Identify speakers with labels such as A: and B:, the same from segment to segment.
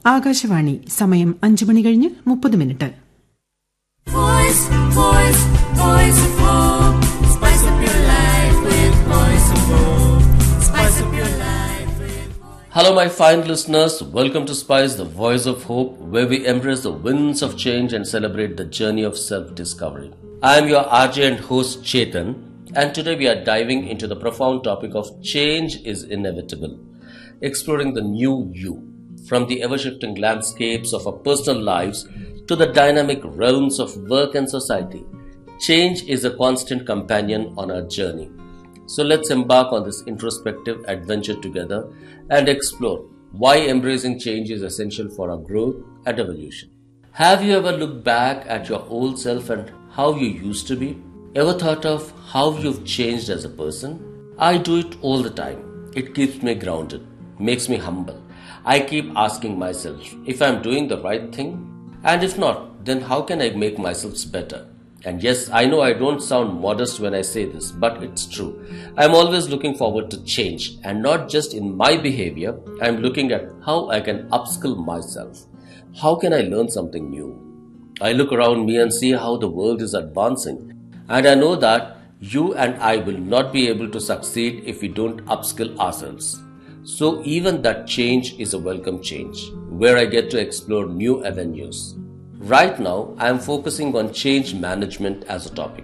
A: ആകാശവാണി സമയം 5:30
B: Voice of hope. Spice up your life with Voice of hope. Spice up your life with voice.
C: Hello my fine listeners, welcome to Spice, the Voice of Hope, where we embrace the winds of change and celebrate the journey of self-discovery. I am your RJ and host Chetan, and today we are diving into the profound topic of change is inevitable, exploring the new you, from the ever-shifting landscapes of our personal lives to the dynamic realms of work and society. Change is a constant companion on our journey. So let's embark on this introspective adventure together and explore why embracing change is essential for our growth and evolution. Have you ever looked back at your old self and how you used to be? Ever thought of how you've changed as a person? I do it all the time. It keeps me grounded, makes me humble. I keep asking myself if I'm doing the right thing, and if not, then how can I make myself better? And yes, I know I don't sound modest when I say this, but it's true. I'm always looking forward to change, and not just in my behavior. I'm looking at how I can upskill myself. How can I learn something new? I look around me and see how the world is advancing, and I know that you and I will not be able to succeed if we don't upskill ourselves. So even that change is a welcome change, where I get to explore new avenues. Right now, I am focusing on change management as a topic.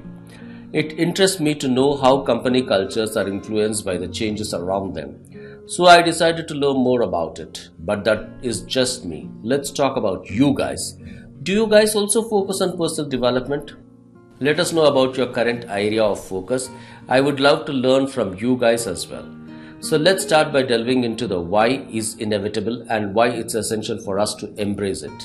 C: It interests me to know how company cultures are influenced by the changes around them. So I decided to learn more about it. But that is just me. Let's talk about you guys. Do you guys also focus on personal development? Let us know about your current area of focus. I would love to learn from you guys as well. So let's start by delving into the why is inevitable and why it's essential for us to embrace it.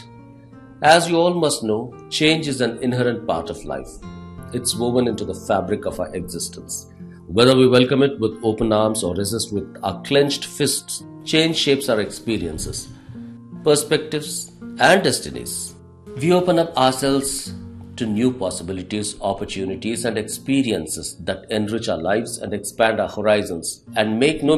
C: As you all must know, change is an inherent part of life. It's woven into the fabric of our existence. Whether we welcome it with open arms or resist with our clenched fists, change shapes our experiences, perspectives, and destinies. We open up ourselves to new possibilities, opportunities, and experiences that enrich our lives and expand our horizons and make no